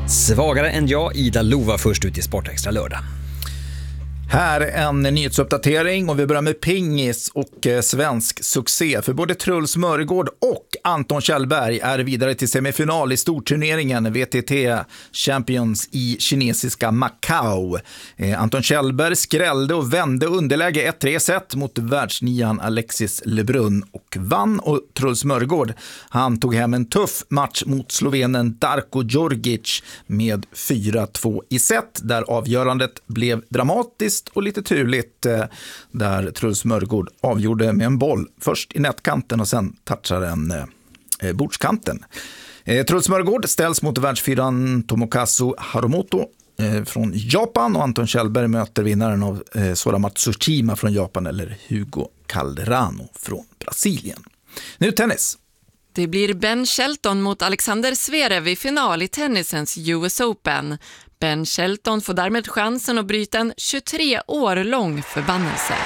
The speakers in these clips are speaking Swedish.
Svagare än jag, Ida Lova först ut i Sportextra lördag. Här en nyhetsuppdatering och vi börjar med pingis och svensk succé. För både Truls Mörgård och Anton Kjellberg är vidare till semifinal i storturneringen VTT Champions i kinesiska Macau. Anton Kjellberg skrällde och vände underläge 1-3 set mot världsnian Alexis Lebrun och vann. Och Truls Mörgård, han tog hem en tuff match mot slovenen Darko Djordjic med 4-2 i set, där avgörandet blev dramatiskt och lite turligt, där Truls Mörgård avgjorde med en boll först i nätkanten och sen touchade den bordskanten. Truls Mörgård ställs mot världsfyran Tomokazu Harumoto från Japan och Anton Kjellberg möter vinnaren av Sora Matsushima från Japan eller Hugo Calderano från Brasilien. Nu tennis. Det blir Ben Shelton mot Alexander Zverev i final i tennisens US Open. Ben Shelton får därmed chansen att bryta en 23 år lång förbannelse.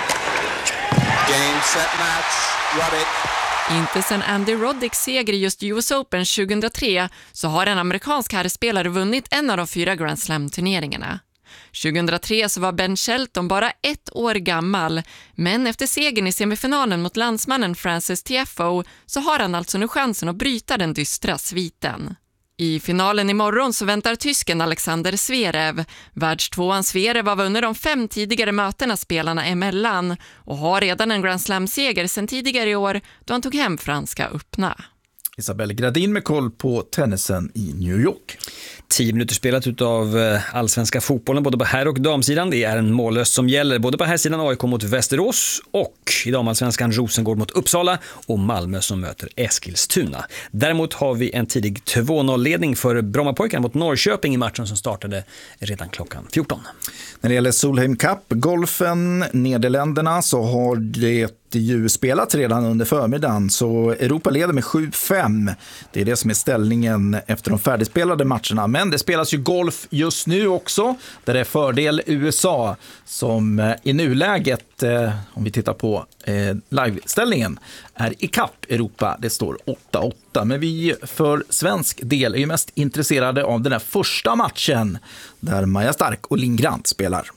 Game, set, match, rub it. Inte sedan Andy Roddicks seger i just US Open 2003 så har en amerikansk herrspelare vunnit en av de 4 Grand Slam-turneringarna. 2003 så var Ben Shelton bara 1 år gammal, men efter segern i semifinalen mot landsmannen Francis Tiafoe så har han alltså nu chansen att bryta den dystra sviten. I finalen imorgon så väntar tysken Alexander Zverev. Världstvåan Zverev har vunnit de 5 tidigare mötena spelarna emellan och har redan en Grand Slam-seger sedan tidigare i år då han tog hem franska öppna. Isabelle Gradin med koll på tennisen i New York. 10 minuter spelat utav allsvenska fotbollen både på herr- och damsidan. Det är en mållöst som gäller både på herrsidan AIK mot Västerås och i damallsvenskan Rosengård mot Uppsala och Malmö som möter Eskilstuna. Däremot har vi en tidig 2-0-ledning för Brommapojkarna mot Norrköping i matchen som startade redan klockan 14. När det gäller Solheim Cup, golfen, Nederländerna, så har det ju spelats redan under förmiddagen, så Europa leder med 7-5. Det är det som är ställningen efter de färdigspelade matcherna. Men det spelas ju golf just nu också, där det är fördel USA som i nuläget, om vi tittar på liveställningen, är i kapp Europa. Det står 8-8. Men vi för svensk del är ju mest intresserade av den här första matchen där Maja Stark och Linn Grant spelar.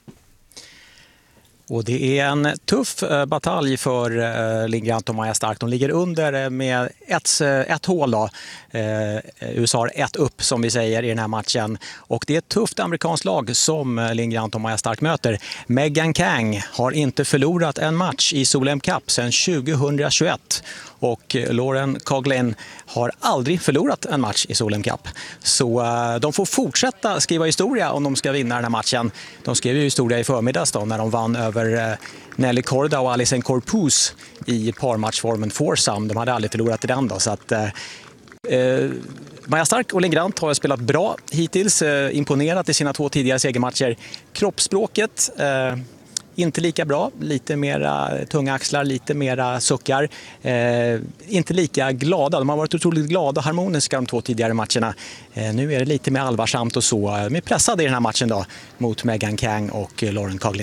Och det är en tuff batalj för Linn Grant och Maja Stark. De ligger under med ett hål då. USA har 1 upp som vi säger i den här matchen. Och det är ett tufft amerikanskt lag som Linn Grant och Maja Stark möter. Megan Kang har inte förlorat en match i Solheim Cup sedan 2021. Och Lauren Coughlin har aldrig förlorat en match i Solheim Cup. Så de får fortsätta skriva historia om de ska vinna den här matchen. De skrev ju historia i förmiddags då, när de vann över Nelly Korda och Alison Corpus i parmatchformen foursome. De hade aldrig förlorat i den då. Så att Maja Stark och Linn Grant har spelat bra hittills. Imponerat i sina 2 tidigare segermatcher. Kroppsspråket inte lika bra, lite mera tunga axlar, lite mera suckar. Inte lika glada. De har varit otroligt glada och harmoniska de 2 tidigare matcherna. Nu är det lite mer allvarsamt och så. De är pressade i den här matchen då mot Megan Kang och Lauren Coughlin.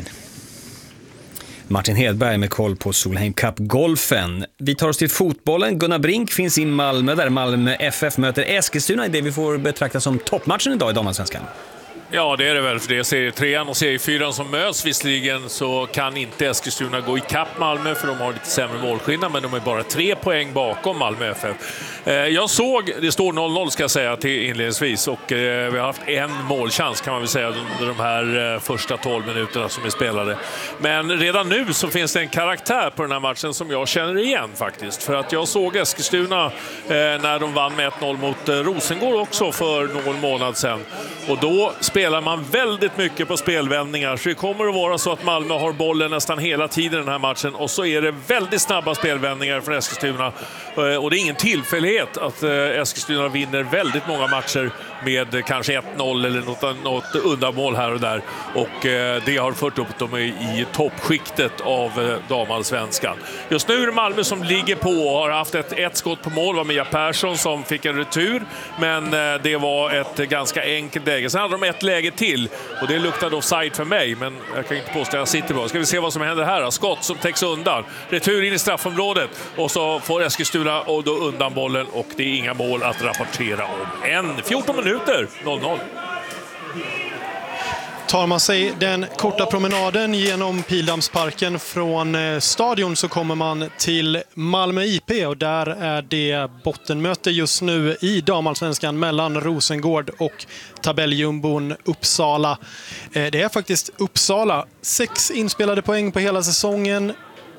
Martin Hedberg med koll på Solheim Cup-golfen. Vi tar oss till fotbollen. Gunnar Brink finns i Malmö där Malmö FF möter Eskilstuna i det vi får betrakta som toppmatchen idag i damallsvenskan. Ja, det är det väl, för det är serie 3 och serie 4 som möts. Visserligen så kan inte Eskilstuna gå i kapp Malmö för de har lite sämre målskillnad, men de är bara 3 poäng bakom Malmö FF. Jag såg, det står 0-0 ska jag säga till inledningsvis, och vi har haft en målchans kan man väl säga under de här första 12 minuterna som är spelade. Men redan nu så finns det en karaktär på den här matchen som jag känner igen faktiskt. För att jag såg Eskilstuna när de vann med 1-0 mot Rosengård också för någon månad sedan. Och då spelar man väldigt mycket på spelvändningar, så det kommer att vara så att Malmö har bollen nästan hela tiden den här matchen, och så är det väldigt snabba spelvändningar från Eskilstuna, och det är ingen tillfällighet att Eskilstuna vinner väldigt många matcher med kanske 1-0 eller något undanmål här och där, och det har fört upp dem i toppskiktet av damallsvenskan. Just nu är det Malmö som ligger på och har haft ett skott på mål, var Mia Persson som fick en retur, men det var ett ganska enkelt läge. Sen hade de ett läge till. Och det luktade offside för mig, men jag kan inte påstå att jag sitter på. Ska vi se vad som händer här. Skott som täcks undan. Retur in i straffområdet. Och så får Eskilstuna och då undan bollen. Och det är inga mål att rapportera om. 14 minuter, 0-0. Tar man sig den korta promenaden genom Pildammsparken från stadion så kommer man till Malmö IP och där är det bottenmöte just nu i damallsvenskan mellan Rosengård och tabelljumbon Uppsala. Det är faktiskt Uppsala. 6 inspelade poäng på hela säsongen.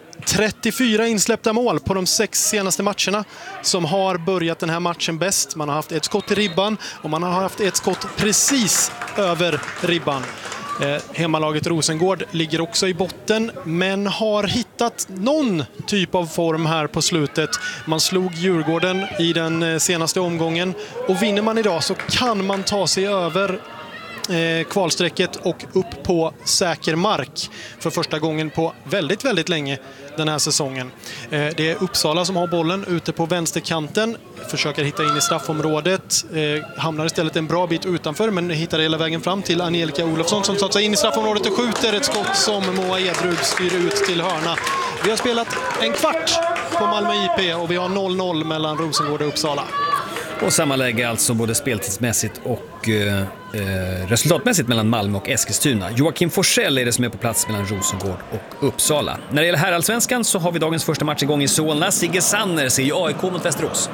34 insläppta mål på de 6 senaste matcherna som har börjat den här matchen bäst. Man har haft ett skott i ribban och man har haft ett skott precis över ribban. Hemmalaget Rosengård ligger också i botten men har hittat någon typ av form här på slutet. Man slog Djurgården i den senaste omgången och vinner man idag så kan man ta sig över kvalsträcket och upp på säker mark för första gången på väldigt, väldigt länge den här säsongen. Det är Uppsala som har bollen ute på vänsterkanten, försöker hitta in i straffområdet, hamnar istället en bra bit utanför men hittar hela vägen fram till Angelica Olofsson som tar sig in i straffområdet och skjuter ett skott som Moa Edrud styr ut till hörna. Vi har spelat en kvart på Malmö IP och vi har 0-0 mellan Rosengård och Uppsala. Och samma läge alltså både speltidsmässigt och resultatmässigt mellan Malmö och Eskilstuna. Joakim Forsell är det som är på plats mellan Rosengård och Uppsala. När det gäller herrallsvenskan så har vi dagens första match igång i Solna. Sigge Sanner ser ju AIK mot Västerås.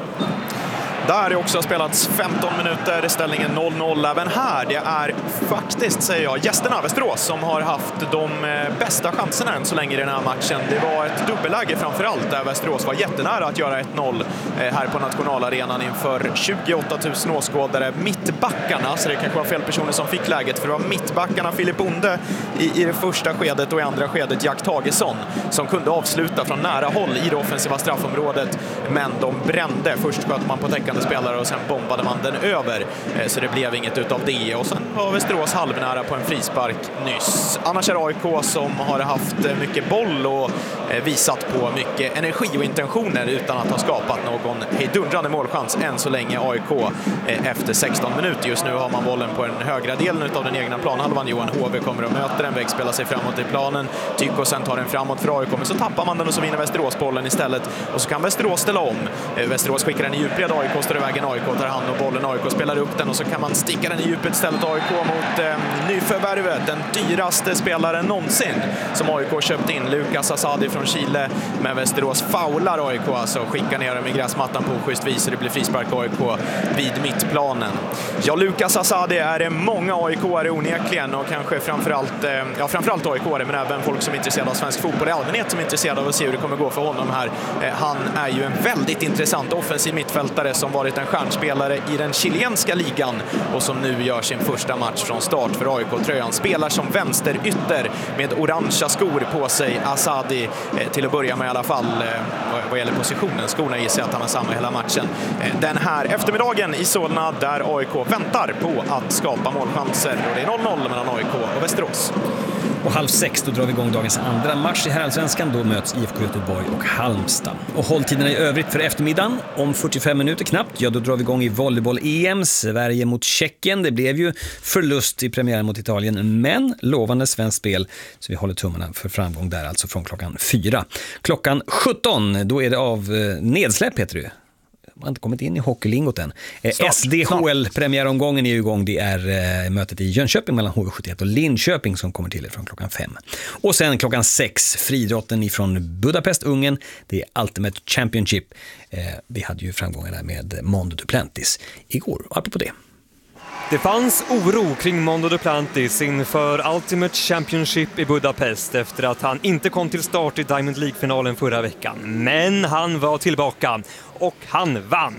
Där har också spelats 15 minuter, ställningen 0-0 även här. Det är faktiskt, säger jag, gästerna Västerås som har haft de bästa chanserna än så länge i den här matchen. Det var ett dubbelläge framförallt där Västerås var jättenära att göra 1-0 här på nationalarenan inför 28 000 åskådare. Mittbackarna, så det kanske var fel personer som fick läget, för det var mittbackarna Filip Bonde i det första skedet och i andra skedet Jack Tagesson som kunde avsluta från nära håll i det offensiva straffområdet, men de brände. Först sköt man på täckande spelare och sen bombade man den över, så det blev inget utav det. Och sen var Västerås halvnära på en frispark nyss. Annars är AIK som har haft mycket boll och visat på mycket energi och intentioner utan att ha skapat någon hejdundrande målchans än så länge. AIK efter 16 minuter. Just nu har man bollen på den högra delen av den egna planhalvan. Johan Hove kommer och möter den, vägspelar sig framåt i planen. Tycker sen tar den framåt för AIK, men så tappar man den och så vinner Västerås bollen istället. Och så kan Västerås ställa om. Västerås skickar den i djupled, AIK står i vägen, AIK tar hand om bollen, AIK spelar upp den och så kan man sticka den i djupet istället. AIK mot nyförvärvet, den dyraste spelaren någonsin som AIK köpt in, Lucas Asadi från Chile, men Västerås faular AIK, alltså skickar ner dem i gräsmattan på schysst vis, så det blir frispark AIK vid mittplanen. Ja, Lucas Asadi är det många AIK-are onekligen, och kanske framförallt AIK-are, men även folk som är intresserade av svensk fotboll i allmänhet som är intresserade av att se hur det kommer gå för honom här. Han är ju en väldigt intressant offensiv mittfältare som varit en stjärnspelare i den chilenska ligan och som nu gör sin första match från start för AIK-tröjan. Spelar som vänsterytter med orangea skor på sig, Asadi, till att börja med i alla fall vad gäller positionen. Skorna gissar att han har samma hela matchen. Den här eftermiddagen i Solna där AIK väntar på att skapa målchanser, och det är 0-0 mellan AIK och Västerås. Och 5:30 då drar vi igång dagens andra match i herrallsvenskan. Då möts IFK Göteborg och Halmstad. Och hålltiderna i övrigt för eftermiddagen, om 45 minuter knappt, ja då drar vi igång i volleyboll-EM. Sverige mot Tjeckien. Det blev ju förlust i premiären mot Italien, men lovande svenskt spel. Så vi håller tummarna för framgång där, alltså från klockan 4. Klockan 17, då är det av nedsläpp, heter det. Man har inte kommit in i hockeylingot än. SDHL-premiäromgången är igång. Det är mötet i Jönköping mellan HV71 och Linköping som kommer till från klockan 5. Och sen klockan 6, friidrotten ifrån Budapest, Ungern. Det är Ultimate Championship. Vi hade ju framgångar där med Mondo Duplantis igår. Apropå det. Det fanns oro kring Mondo Duplantis inför Ultimate Championship i Budapest efter att han inte kom till start i Diamond League-finalen förra veckan. Men han var tillbaka och han vann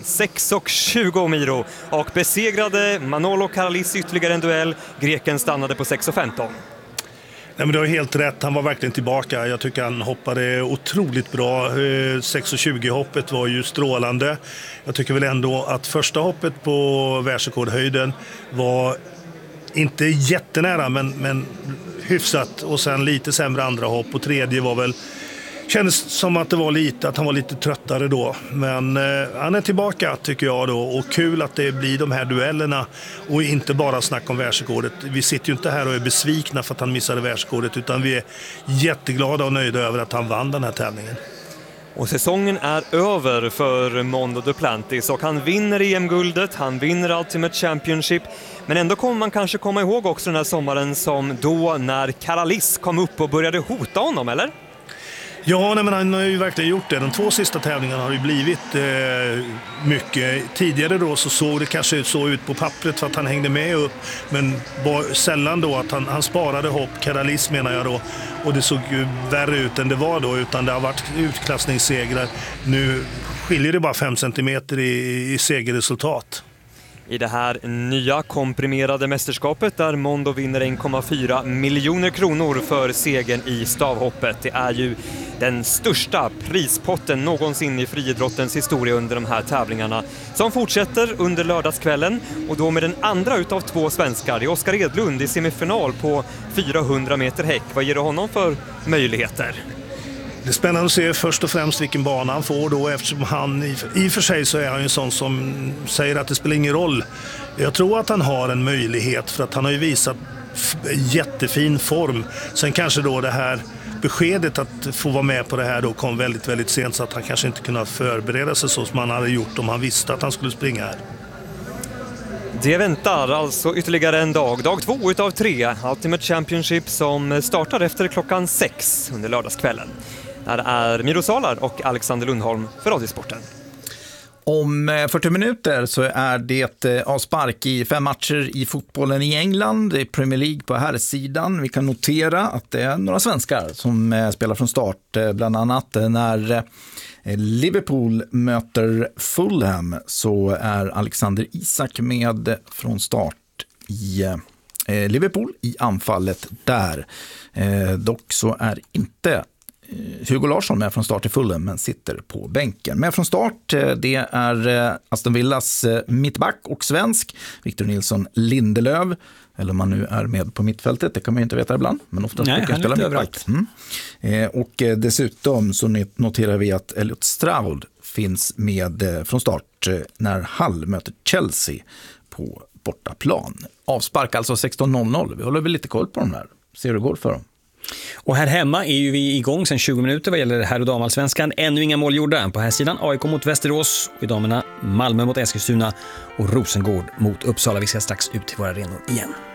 6,20 Miro och besegrade Manolo Karalis ytterligare en duell. Greken stannade på 6,15. Nej, men du har helt rätt, han var verkligen tillbaka. Jag tycker han hoppade otroligt bra. 6,20 hoppet var ju strålande. Jag tycker väl ändå att första hoppet på världsrekordhöjden var inte jättenära, men hyfsat. Och sen lite sämre andra hopp. Och tredje var väl kändes som att han var lite tröttare då. Men han är tillbaka tycker jag då, och kul att det blir de här duellerna och inte bara snack om världsrekordet. Vi sitter ju inte här och är besvikna för att han missade världsrekordet, utan vi är jätteglada och nöjda över att han vann den här tävlingen. Och säsongen är över för Mondo Duplantis och han vinner EM-guldet, han vinner Ultimate Championship. Men ändå kommer man kanske komma ihåg också den här sommaren som då när Karalis kom upp och började hota honom, eller? Ja, men han har ju verkligen gjort det. De 2 sista tävlingarna har ju blivit mycket. Tidigare då så såg det kanske så ut på pappret för att han hängde med upp. Men sällan då att han sparade hopp, Karalis menar jag då. Och det såg ju värre ut än det var då, utan det har varit utklassningssegrar. Nu skiljer det bara 5 centimeter i segerresultat. I det här nya komprimerade mästerskapet där Mondo vinner 1,4 miljoner kronor för segern i stavhoppet. Det är ju den största prispotten någonsin i friidrottens historia under de här tävlingarna som fortsätter under lördagskvällen, och då med den andra utav 2 svenskar. Det är Oskar Edlund i semifinal på 400 meter häck. Vad ger du honom för möjligheter? Det är spännande att se först och främst vilken bana han får då, eftersom han i och för sig så är han ju en sån som säger att det spelar ingen roll. Jag tror att han har en möjlighet för att han har ju visat jättefin form. Sen kanske då det här beskedet att få vara med på det här då kom väldigt, väldigt sent, så att han kanske inte kunde förbereda sig så som han hade gjort om han visste att han skulle springa här. Det väntar alltså ytterligare en dag. Dag 2 utav 3 Ultimate Championship som startar efter klockan 6 under lördagskvällen. Där är Miro Salar och Alexander Lundholm för Radiosporten. Om 40 minuter så är det avspark i 5 matcher i fotbollen i England, i Premier League på här sidan. Vi kan notera att det är några svenskar som spelar från start, bland annat när Liverpool möter Fulham så är Alexander Isak med från start i Liverpool i anfallet där. Dock så är inte Hugo Larsson med från start i Fulham men sitter på bänken. Med från start det är Aston Villas mittback och svensk Victor Nilsson Lindelöf, eller om man nu är med på mittfältet, det kan man ju inte veta ibland, men oftast brukar han spela mittback. Och dessutom så noterar vi att Elliot Stroud finns med från start när Hull möter Chelsea på bortaplan. Avspark alltså 16:00. Vi håller väl lite koll på dem här. Ser hur det går för dem. Och här hemma är ju vi igång sedan 20 minuter vad gäller herr- och damallsvenskan. Ännu inga mål gjorda. På här sidan AIK mot Västerås, och i damerna Malmö mot Eskilstuna och Rosengård mot Uppsala. Vi ska strax ut till våra arenor igen.